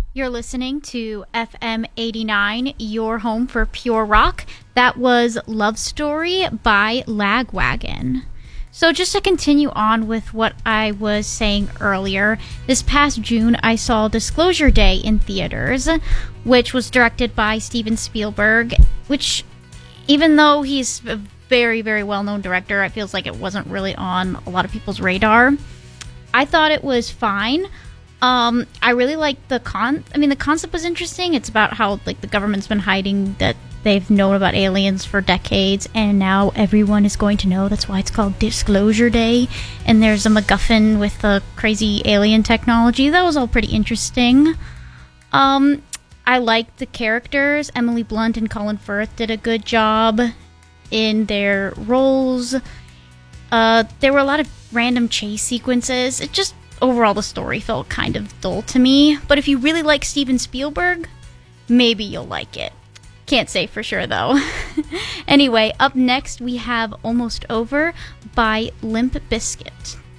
You're listening to FM 89, your home for pure rock. That was Love Story by Lagwagon. So just to continue on with what I was saying earlier, this past June I saw Disclosure Day in theaters, which was directed by Steven Spielberg, which, even though he's a very, very well-known director, it feels like it wasn't really on a lot of people's radar. I thought it was fine. I really liked the concept was interesting. It's about how, like, the government's been hiding that they've known about aliens for decades, and now everyone is going to know. That's why it's called Disclosure Day. And there's a MacGuffin with the crazy alien technology. That was all pretty interesting. I liked the characters. Emily Blunt and Colin Firth did a good job in their roles. There were a lot of random chase sequences. It just, overall, the story felt kind of dull to me. But if you really like Steven Spielberg, maybe you'll like it. Can't say for sure, though. Anyway, up next we have Almost Over by Limp Bizkit.